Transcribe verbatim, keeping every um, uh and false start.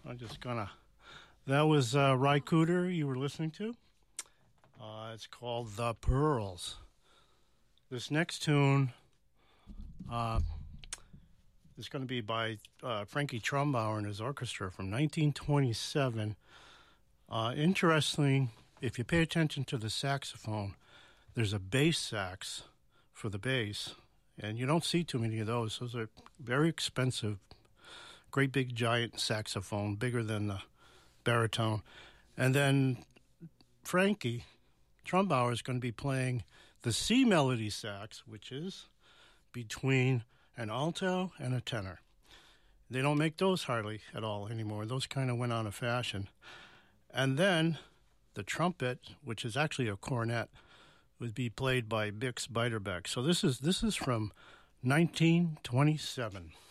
I'm just gonna. That was uh, Ry Cooder you were listening to. Uh, it's called The Pearls. This next tune uh, is going to be by uh, Frankie Trumbauer and his orchestra from nineteen twenty-seven. Uh, interesting, if you pay attention to the saxophone, there's a bass sax for the bass, and you don't see too many of those. Those are very expensive, great big giant saxophone, bigger than the baritone. And then Frankie Trumbauer is going to be playing the C melody sax, which is between an alto and a tenor. They don't make those hardly at all anymore. Those kind of went out of fashion. And then the trumpet, which is actually a cornet, would be played by Bix Beiderbecke. So this is this is from nineteen twenty-seven.